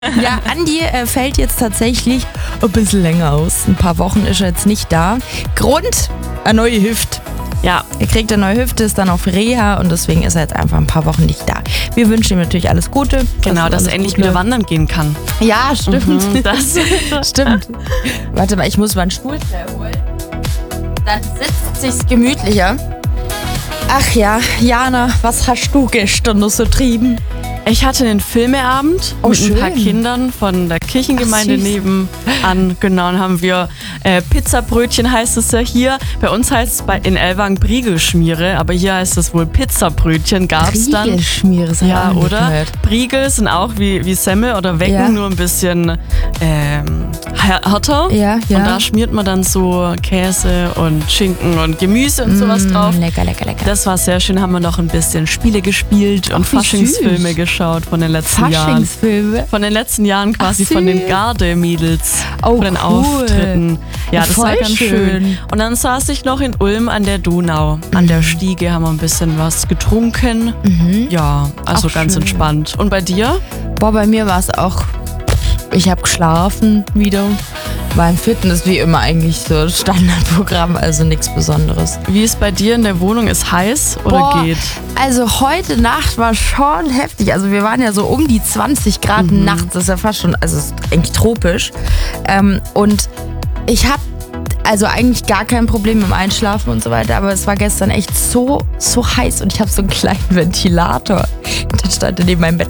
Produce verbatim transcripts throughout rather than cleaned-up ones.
Ja, Andi äh, fällt jetzt tatsächlich ein bisschen länger aus. Ein paar Wochen ist er jetzt nicht da. Grund, eine neue Hüfte. Ja. Er kriegt eine neue Hüfte, ist dann auf Reha und deswegen ist er jetzt einfach ein paar Wochen nicht da. Wir wünschen ihm natürlich alles Gute. Genau, dass er endlich wieder wandern gehen kann. Ja, stimmt. Mhm, das stimmt. Warte mal, ich muss meinen Stuhl holen. Dann sitzt sich's gemütlicher. Ach ja, Jana, was hast du gestern noch so trieben? Ich hatte einen Filmeabend Oh, mit schön. ein paar Kindern von der Kirchengemeinde Ach, süß. nebenan. Genau, und haben wir äh, Pizzabrötchen heißt es ja hier. Bei uns heißt es bei, in Ellwangen Briegelschmiere, aber hier heißt es wohl Pizzabrötchen. Gab's dann. Briegelschmiere, das hab ich Ja, auch noch nicht oder? gehört. Briegel sind auch wie, wie Semmel oder Wecken, Ja. nur ein bisschen ähm, här- härter. Ja, ja. Und da schmiert man dann so Käse und Schinken und Gemüse und sowas Mm, drauf. Lecker, lecker, lecker. Das war sehr schön, haben wir noch ein bisschen Spiele gespielt und wie Faschingsfilme süß. geschaut von den letzten Jahren. Faschingsfilme. Von den letzten Jahren quasi, Ach, von den süß. Garde-Mädels, Oh, von den cool. Auftritten. Ja, das Voll war ganz schön. schön. Und dann saß ich noch in Ulm an der Donau. An der Stiege haben wir ein bisschen was getrunken. Ja, also Auch ganz schön. entspannt. Und bei dir? Boah, bei mir war es auch, ich habe geschlafen wieder. War im Fitness wie immer eigentlich so Standardprogramm, also nichts Besonderes. Wie ist bei dir in der Wohnung? Ist heiß oder Boah, geht? Also heute Nacht war schon heftig. Also wir waren ja so um die zwanzig Grad Mhm. nachts. Das ist ja fast schon, also es ist eigentlich tropisch. Ähm, und ich habe also eigentlich gar kein Problem mit dem Einschlafen und so weiter. Aber es war gestern echt so, so heiß und ich habe so einen kleinen Ventilator. Der stand neben meinem Bett.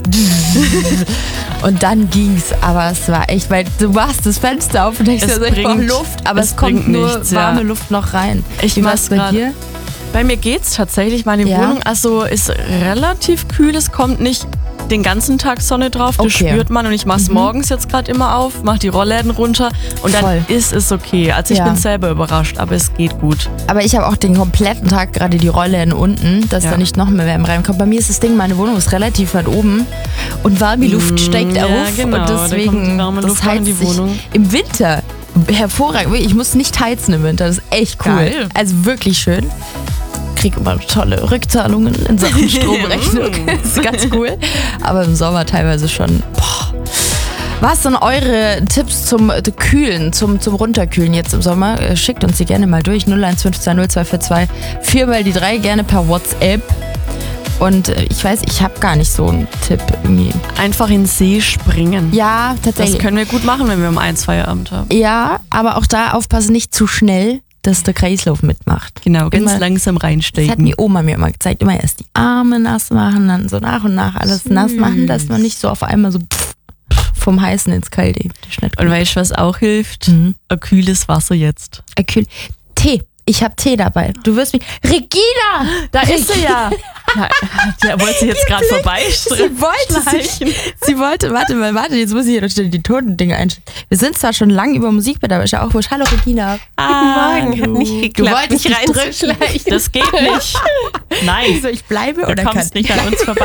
Und dann ging's. Aber es war echt, weil du machst das Fenster auf und denkst, Es dir so, ich brauche bringt- Luft. Aber es es, kommt bringt nur nichts, ja. warme Luft noch rein. Ich Wie mach's war's bei grad. dir? Bei mir geht's tatsächlich. Meine Ja? Wohnung also ist relativ kühl. Es kommt nicht den ganzen Tag Sonne drauf. Das Okay. spürt man. Und ich mach's morgens jetzt gerade immer auf, mach die Rollläden runter und dann Voll. ist es okay. Also ich Ja. bin selber überrascht, aber es geht gut. Aber ich habe auch den kompletten Tag gerade die Rollläden unten, dass Ja. da nicht noch mehr Wärme reinkommt. Bei mir ist das Ding, meine Wohnung ist relativ weit oben und warme Luft steigt Mm, ja, auf genau, und da kommt die deswegen warme das Luft auch in heizt die sich Wohnung. im Winter hervorragend. Ich muss nicht heizen im Winter, das ist echt cool. Geil. Also wirklich schön. Kriege immer tolle Rückzahlungen in Sachen Stromrechnung. Das ist ganz cool. Aber im Sommer teilweise schon. Boah. Was sind eure Tipps zum äh, Kühlen, zum, zum Runterkühlen jetzt im Sommer? Äh, Schickt uns die gerne mal durch. null eins fünf zwei null zwei vier zwei vier mal die drei, gerne per WhatsApp. Und äh, ich weiß, ich habe gar nicht so einen Tipp irgendwie. Einfach in den See springen. Ja, Das tatsächlich. können wir gut machen, wenn wir um eins Feierabend haben. Ja, aber auch da aufpassen, nicht zu schnell, dass der Kreislauf mitmacht. Genau, ganz Immer- langsam Das hat reinsteigen. die Oma mir immer gezeigt. Immer erst die Arme nass machen, dann so nach und nach alles nass machen, dass man nicht so auf einmal so pff, vom Heißen ins Kalte. Das ist nicht Und gut. weißt du, was auch hilft? Mhm. Ein kühles Wasser jetzt. Äh, kühl. Tee. Ich habe Tee dabei. Du wirst mich... Regina! Da ist sie ja. ja der wollte sie jetzt gerade vorbei. Sie wollte sich, Sie wollte... Warte mal, warte. Jetzt muss ich hier noch schnell die Totendinge einstellen. Wir sind zwar schon lange über Musik, aber ist ja auch wurscht. Hallo Regina. Morgen, hat nicht Du geklappt, wolltest mich dich drücken. reinzuschleichen. Das geht nicht. Nein, So, ich bleibe du oder kann... kommst nicht an uns vorbei.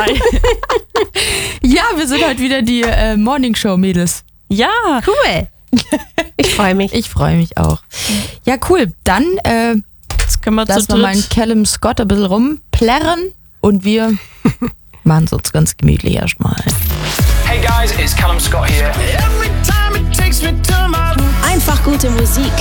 Ja, wir sind heute wieder die äh, Morning Show Mädels. Ja, Cool. Ich freue mich. Ich freue mich auch. Ja, cool. Dann äh, jetzt können wir zu lassen wir mal einen dritt. Callum Scott ein bisschen rumplärren und wir machen es uns ganz gemütlich erstmal. Hey guys, it's Callum Scott here. Every time it takes me to my Einfach gute Musik.